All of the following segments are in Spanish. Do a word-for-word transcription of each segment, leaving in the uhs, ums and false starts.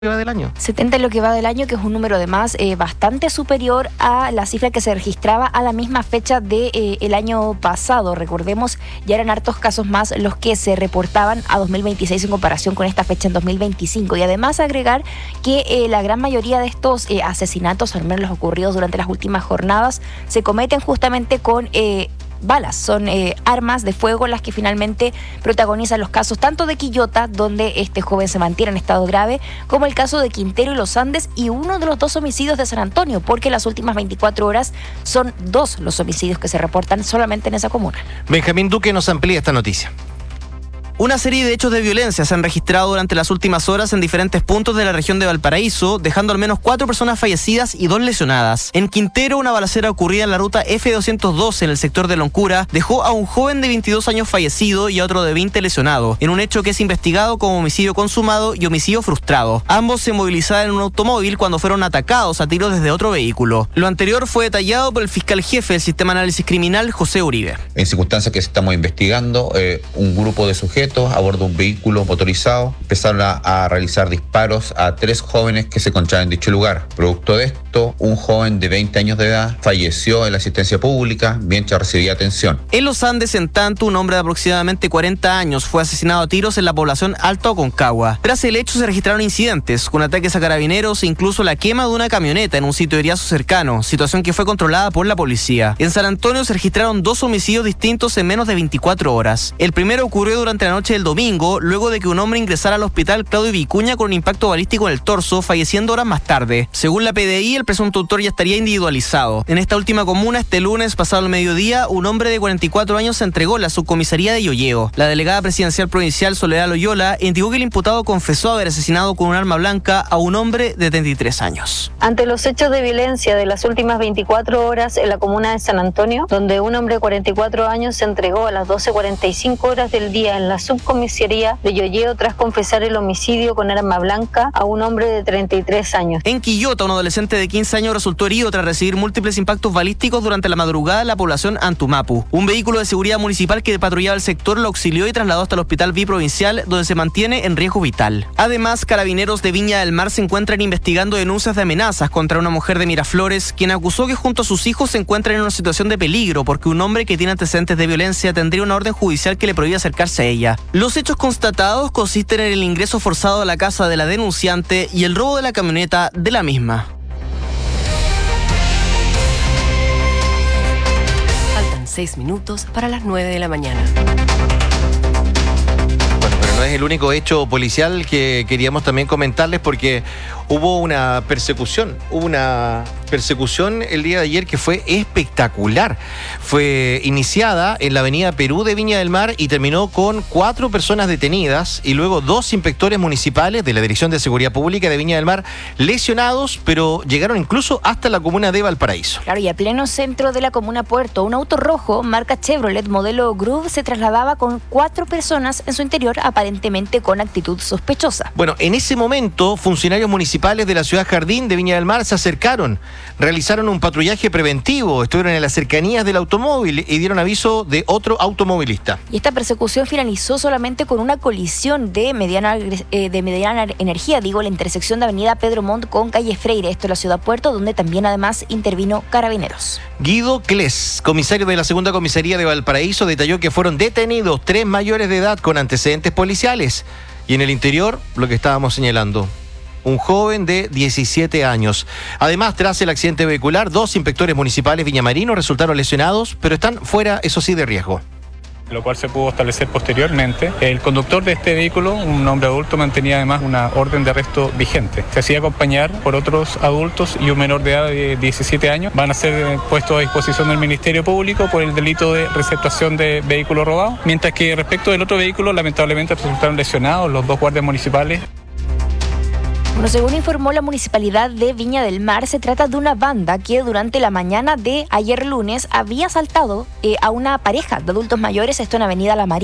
que va del año. setenta en lo que va del año, que es un número además eh, bastante superior a la cifra que se registraba a la misma fecha del de, eh, año pasado. Recordemos, ya eran hartos casos más los que se reportaban a dos mil veintiséis en comparación con esta fecha en dos mil veinticinco. Y además agregar que eh, la gran mayoría de estos eh, asesinatos, al menos los ocurridos durante las últimas jornadas, se cometen justamente con Eh, balas, son eh, armas de fuego las que finalmente protagonizan los casos tanto de Quillota, donde este joven se mantiene en estado grave, como el caso de Quintero y Los Andes y uno de los dos homicidios de San Antonio, porque en las últimas veinticuatro horas son dos los homicidios que se reportan solamente en esa comuna. Benjamín Duque nos amplía esta noticia. Una serie de hechos de violencia se han registrado durante las últimas horas en diferentes puntos de la región de Valparaíso, dejando al menos cuatro personas fallecidas y dos lesionadas. En Quintero, una balacera ocurrida en la ruta F doscientos doce en el sector de Loncura dejó a un joven de veintidós años fallecido y a otro de veinte lesionado, en un hecho que es investigado como homicidio consumado y homicidio frustrado. Ambos se movilizaban en un automóvil cuando fueron atacados a tiros desde otro vehículo. Lo anterior fue detallado por el fiscal jefe del Sistema de Análisis Criminal, José Uribe. En circunstancias que estamos investigando, eh, un grupo de sujetos a bordo de un vehículo motorizado empezaron a, a realizar disparos a tres jóvenes que se encontraban en dicho lugar. Producto de esto, un joven de veinte años de edad falleció en la asistencia pública mientras recibía atención. En Los Andes, en tanto, un hombre de aproximadamente cuarenta años fue asesinado a tiros en la población Alto Aconcagua. Tras el hecho se registraron incidentes con ataques a carabineros e incluso la quema de una camioneta en un sitio de Iriazo cercano, situación que fue controlada por la policía. En San Antonio se registraron dos homicidios distintos en menos de veinticuatro horas. El primero ocurrió durante la noche del domingo, luego de que un hombre ingresara al hospital Claudio Vicuña con un impacto balístico en el torso, falleciendo horas más tarde. Según la P D I, el presunto autor ya estaría individualizado. En esta última comuna, este lunes, pasado el mediodía, un hombre de cuarenta y cuatro años se entregó en la subcomisaría de Yoyeo. La delegada presidencial provincial Soledad Loyola indicó que el imputado confesó haber asesinado con un arma blanca a un hombre de treinta y tres años. Ante los hechos de violencia de las últimas veinticuatro horas en la comuna de San Antonio, donde un hombre de cuarenta y cuatro años se entregó a las doce cuarenta y cinco horas del día en la subcomisaría de Yoyeo tras confesar el homicidio con arma blanca a un hombre de treinta y tres años. En Quillota, un adolescente de quince años resultó herido tras recibir múltiples impactos balísticos durante la madrugada en la población Antumapu. Un vehículo de seguridad municipal que patrullaba el sector lo auxilió y trasladó hasta el hospital biprovincial, donde se mantiene en riesgo vital. Además, carabineros de Viña del Mar se encuentran investigando denuncias de amenazas contra una mujer de Miraflores, quien acusó que junto a sus hijos se encuentran en una situación de peligro porque un hombre que tiene antecedentes de violencia tendría una orden judicial que le prohíbe acercarse a ella. Los hechos constatados consisten en el ingreso forzado a la casa de la denunciante y el robo de la camioneta de la misma. Faltan seis minutos para las nueve de la mañana. Bueno, pero no es el único hecho policial que queríamos también comentarles, porque hubo una persecución, hubo una persecución el día de ayer que fue espectacular. Fue iniciada en la avenida Perú de Viña del Mar y terminó con cuatro personas detenidas y luego dos inspectores municipales de la Dirección de Seguridad Pública de Viña del Mar lesionados, pero llegaron incluso hasta la comuna de Valparaíso. Claro, y a pleno centro de la comuna Puerto, un auto rojo, marca Chevrolet, modelo Groove, se trasladaba con cuatro personas en su interior, aparentemente con actitud sospechosa. Bueno, en ese momento, funcionarios municipales de la ciudad Jardín de Viña del Mar se acercaron, realizaron un patrullaje preventivo, estuvieron en las cercanías del automóvil y dieron aviso de otro automovilista. Y esta persecución finalizó solamente con una colisión de mediana, eh, de mediana energía, digo, la intersección de avenida Pedro Montt con calle Freire, esto es la ciudad Puerto, donde también además intervino Carabineros. Guido Cles, comisario de la segunda comisaría de Valparaíso, detalló que fueron detenidos tres mayores de edad con antecedentes policiales y en el interior lo que estábamos señalando, un joven de diecisiete años. Además, tras el accidente vehicular, dos inspectores municipales viñamarinos resultaron lesionados, pero están fuera, eso sí, de riesgo. Lo cual se pudo establecer posteriormente. El conductor de este vehículo, un hombre adulto, mantenía además una orden de arresto vigente. Se hacía acompañar por otros adultos y un menor de edad de diecisiete años. Van a ser puestos a disposición del Ministerio Público por el delito de receptación de vehículo robado. Mientras que respecto del otro vehículo, lamentablemente resultaron lesionados los dos guardias municipales. Bueno, según informó la Municipalidad de Viña del Mar, se trata de una banda que durante la mañana de ayer lunes había asaltado eh, a una pareja de adultos mayores, esto en Avenida La Marina.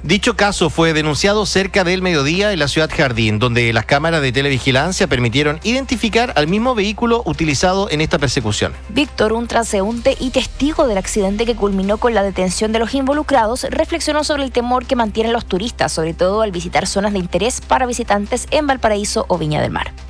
Dicho caso fue denunciado cerca del mediodía en la ciudad Jardín, donde las cámaras de televigilancia permitieron identificar al mismo vehículo utilizado en esta persecución. Víctor, un transeúnte y testigo del accidente que culminó con la detención de los involucrados, reflexionó sobre el temor que mantienen los turistas, sobre todo al visitar zonas de interés para visitantes en Valparaíso o Viña del Mar.